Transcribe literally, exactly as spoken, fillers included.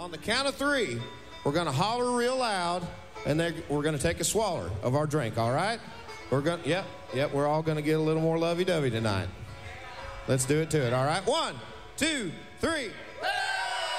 on the count of three, we're going to holler real loud, and then we're going to take a swallow of our drink, all right? We're going to, yep, yep, we're all going to get a little more lovey-dovey tonight. Let's do it to it, all right? One, two, three.